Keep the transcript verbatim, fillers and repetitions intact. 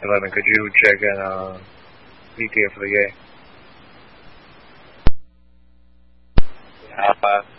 eleven, could you check in uh, E T A for the gay? Alpha.